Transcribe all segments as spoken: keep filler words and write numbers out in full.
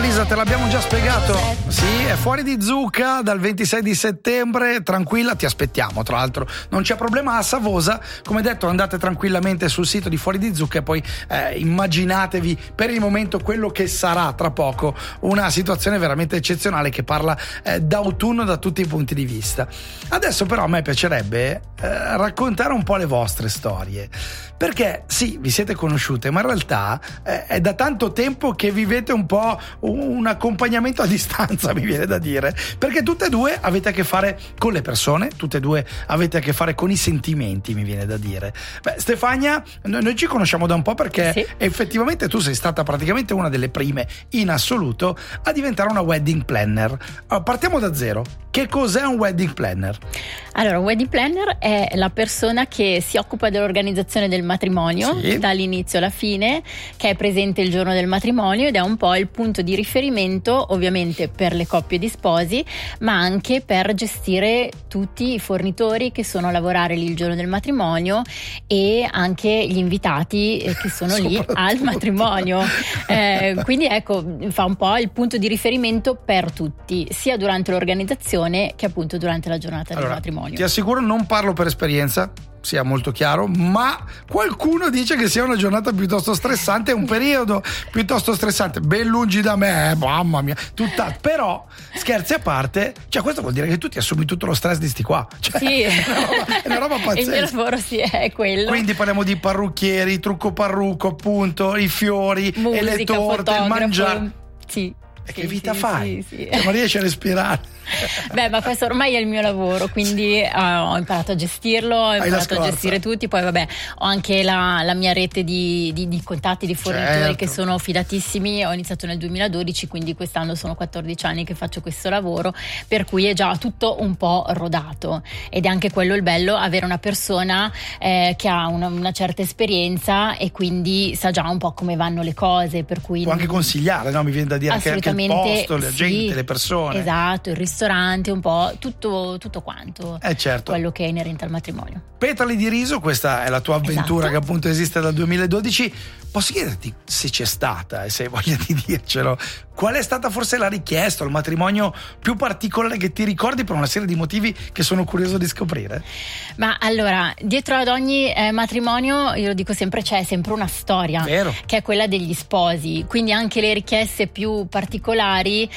Elisa, te l'abbiamo già spiegato. Sì, è fuori di zucca dal ventisei di settembre, tranquilla, ti aspettiamo. Tra l'altro non c'è problema a Savosa. Come detto, andate tranquillamente sul sito di Fuori di Zucca e poi eh, immaginatevi per il momento quello che sarà tra poco una situazione veramente eccezionale che parla eh, d'autunno da tutti i punti di vista. Adesso però a me piacerebbe eh, raccontare un po' le vostre storie, perché sì, vi siete conosciute, ma in realtà eh, è da tanto tempo che vivete un po' un accompagnamento a distanza, mi viene da dire, perché tutte e due avete a che fare con le persone, tutte e due avete a che fare con i sentimenti, mi viene da dire. Beh, Stefania, noi ci conosciamo da un po' perché sì, effettivamente tu sei stata praticamente una delle prime in assoluto a diventare una wedding planner. Allora, partiamo da zero. Che cos'è un wedding planner? Allora, un wedding planner è la persona che si occupa dell'organizzazione del matrimonio, sì, dall'inizio alla fine, che è presente il giorno del matrimonio ed è un po' il punto di riferimento ovviamente per le coppie di sposi, ma anche per gestire tutti i fornitori che sono a lavorare lì il giorno del matrimonio e anche gli invitati che sono lì al matrimonio. Eh, quindi ecco, fa un po' il punto di riferimento per tutti, sia durante l'organizzazione che appunto durante la giornata allora, del matrimonio. Ti assicuro, non parlo per esperienza, sia molto chiaro, ma qualcuno dice che sia una giornata piuttosto stressante, un periodo piuttosto stressante, ben lungi da me, eh, mamma mia, tutta, però scherzi a parte, cioè questo vuol dire che tu ti assumi tutto lo stress di sti qua, cioè, sì, è una roba, è una roba pazzesca. Il mio lavoro sì è quello. Quindi parliamo di parrucchieri, trucco parrucco, appunto, i fiori, musica, e le torte, il mangiare. Sì. E che sì, vita sì, fai? Sì, sì. Cioè, ma riesci a respirare? Beh, ma questo ormai è il mio lavoro, quindi uh, ho imparato a gestirlo, ho imparato a gestire tutti. Poi vabbè, ho anche la, la mia rete di, di, di contatti, di fornitori, certo, che sono fidatissimi. Ho iniziato nel duemiladodici, quindi quest'anno sono quattordici anni che faccio questo lavoro, per cui è già tutto un po' rodato, ed è anche quello il bello, avere una persona eh, che ha una, una certa esperienza e quindi sa già un po' come vanno le cose, per cui può anche consigliare, no? Mi viene da dire che anche il posto, la sì, gente, le persone. Esatto, il ristorante, un po' tutto, tutto quanto, eh certo, quello che è inerente al matrimonio. Petali di riso, questa è la tua avventura, esatto, che appunto esiste dal duemiladodici. Posso chiederti se c'è stata, e se hai voglia di dircelo, qual è stata forse la richiesta, il matrimonio più particolare che ti ricordi, per una serie di motivi che sono curioso di scoprire? Ma allora, dietro ad ogni eh, matrimonio, io lo dico sempre, c'è sempre una storia, vero, che è quella degli sposi, quindi anche le richieste più particolari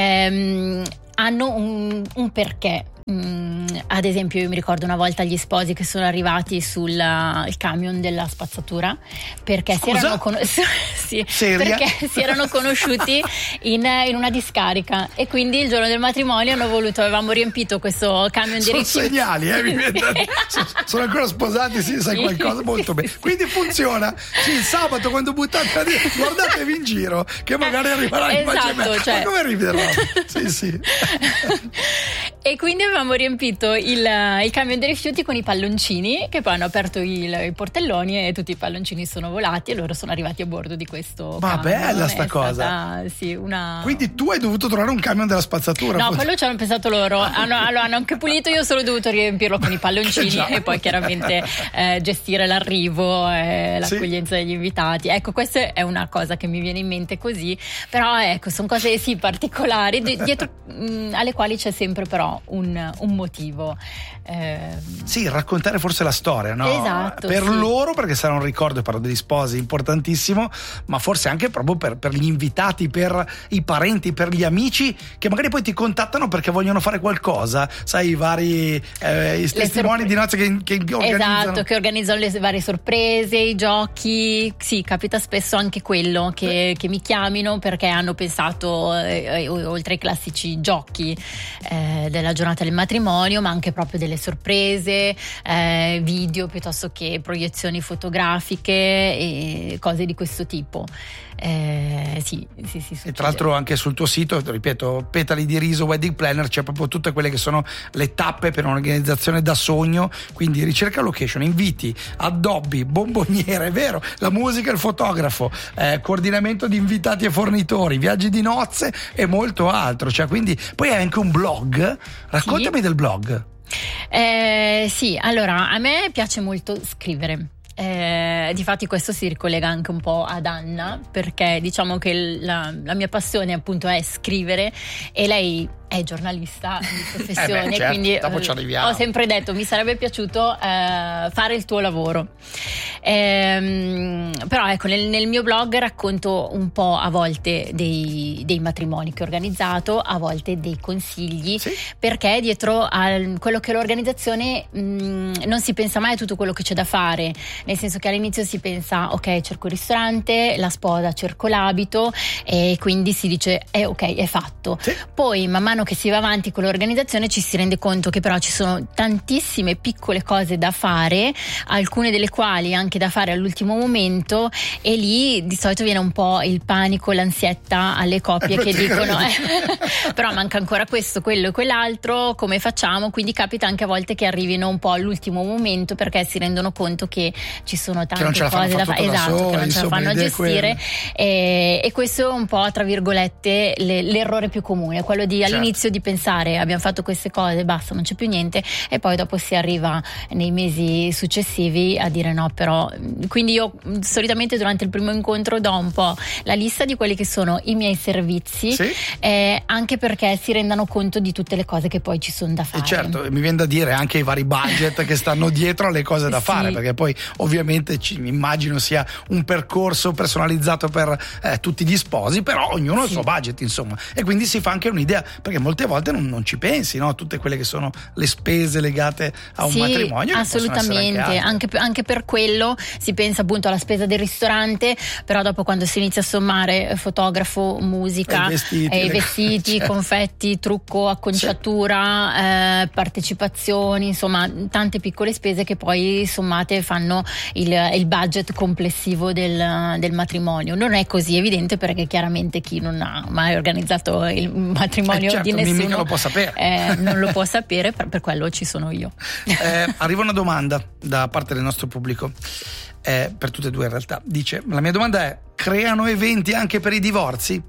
ehm, hanno un, un perché. Mm, ad esempio, io mi ricordo una volta gli sposi che sono arrivati sul uh, il camion della spazzatura perché si erano, con- sì, perché si erano conosciuti in, in una discarica, e quindi il giorno del matrimonio hanno voluto, avevamo riempito questo camion sono di rifiuti. Segnali, eh, mi viene da dire. Sono ancora sposati, sì, sai qualcosa, molto bene. Quindi funziona. Sì, il sabato quando buttate a dire guardatevi in giro che magari arriverà in esatto, me. Cioè... Ma come arrivi da roba? Sì, sì. E quindi avevamo riempito il, il camion dei rifiuti con i palloncini, che poi hanno aperto il, i portelloni e tutti i palloncini sono volati e loro sono arrivati a bordo di questo ma camion. Bella sta è cosa stata, sì, una... Quindi tu hai dovuto trovare un camion della spazzatura? No, poi... quello ci hanno pensato loro, hanno, hanno anche pulito, io ho solo dovuto riempirlo con i palloncini e poi chiaramente eh, gestire l'arrivo, eh, l'accoglienza sì, degli invitati. Ecco, questa è una cosa che mi viene in mente così, però ecco, sono cose sì particolari, dietro mh, alle quali c'è sempre però un, un motivo. Eh... Sì, raccontare forse la storia, no? Esatto, per sì, loro, perché sarà un ricordo, parlo degli sposi, importantissimo, ma forse anche proprio per, per gli invitati, per i parenti, per gli amici che magari poi ti contattano perché vogliono fare qualcosa, sai, i vari eh, i testimoni sorpre- di nozze che, che organizzano. Esatto, che organizzano le varie sorprese, i giochi. Sì, capita spesso anche quello che, che mi chiamino perché hanno pensato eh, oltre ai classici giochi eh, della giornata del matrimonio, ma anche proprio delle sorprese, eh, video piuttosto che proiezioni fotografiche e cose di questo tipo. Eh, sì, sì, sì, e tra l'altro anche sul tuo sito, ripeto, Petali di Riso Wedding Planner, c'è proprio tutte quelle che sono le tappe per un'organizzazione da sogno, quindi ricerca location, inviti, addobbi, bomboniere, è vero, la musica, il fotografo, eh, coordinamento di invitati e fornitori, viaggi di nozze e molto altro, cioè, quindi poi hai anche un blog, raccontami sì. del blog. Eh, sì, allora a me piace molto scrivere. Eh, difatti questo si ricollega anche un po' ad Anna, perché diciamo che la, la mia passione appunto è scrivere e lei è giornalista di professione, eh beh, certo, quindi dopo ci arriviamo. Ho sempre detto mi sarebbe piaciuto eh, fare il tuo lavoro. Ehm, però ecco, nel, nel mio blog racconto un po' a volte dei, dei matrimoni che ho organizzato, a volte dei consigli, sì. Perché dietro a quello che è l'organizzazione mh, non si pensa mai a tutto quello che c'è da fare, nel senso che all'inizio si pensa ok, cerco il ristorante, la sposa cerco l'abito e quindi si dice eh, ok, è fatto, sì. Poi man mano che si va avanti con l'organizzazione ci si rende conto che però ci sono tantissime piccole cose da fare, alcune delle quali anche da fare all'ultimo momento, e lì di solito viene un po' il panico, l'ansietta alle coppie che dicono eh, però manca ancora questo, quello e quell'altro, come facciamo? Quindi capita anche a volte che arrivino un po' all'ultimo momento perché si rendono conto che ci sono tante cose da fare, esatto, sola, che non ce la fanno a gestire e, e questo è un po' tra virgolette le, l'errore più comune, quello di all'inizio Inizio di pensare abbiamo fatto queste cose, basta, non c'è più niente, e poi dopo si arriva nei mesi successivi a dire no, però. Quindi io solitamente durante il primo incontro do un po' la lista di quelli che sono i miei servizi, sì. eh, anche perché si rendano conto di tutte le cose che poi ci sono da fare. E certo, mi viene da dire anche i vari budget che stanno dietro alle cose da sì. fare, perché poi ovviamente ci, immagino sia un percorso personalizzato per eh, tutti gli sposi, però ognuno ha sì. il suo budget, insomma, e quindi si fa anche un'idea, perché molte volte non, non ci pensi, no? Tutte quelle che sono le spese legate a un sì, matrimonio. Assolutamente, anche, anche, anche per quello si pensa appunto alla spesa del ristorante, però dopo quando si inizia a sommare fotografo, musica, i vestiti, eh, i vestiti certo. confetti, trucco, acconciatura, sì. eh, partecipazioni, insomma tante piccole spese che poi sommate fanno il, il budget complessivo del, del matrimonio. Non è così evidente perché chiaramente chi non ha mai organizzato il matrimonio eh certo, di nessuno mica lo può sapere. Eh, non lo può sapere, per, per quello ci sono io. Eh, arriva una domanda da parte del nostro pubblico, eh, per tutte e due in realtà. Dice: la mia domanda è: creano eventi anche per i divorzi?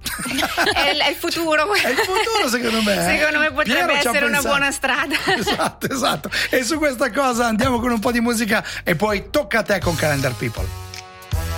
È, è il futuro. È il futuro, secondo me. Eh? Secondo me potrebbe Piero essere una buona strada. Esatto, esatto. E su questa cosa andiamo con un po' di musica e poi tocca a te con Calendar People.